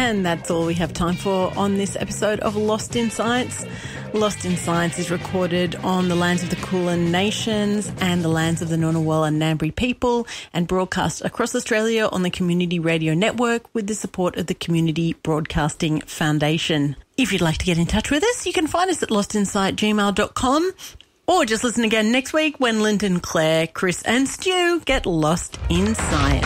And that's all we have time for on this episode of Lost in Science. Lost in Science is recorded on the lands of the Kulin Nations and the lands of the Ngunnawal and Ngambri people and broadcast across Australia on the Community Radio Network with the support of the Community Broadcasting Foundation. If you'd like to get in touch with us, you can find us at lostinsight@gmail.com or just listen again next week when Lyndon, Claire, Chris and Stu get lost in science.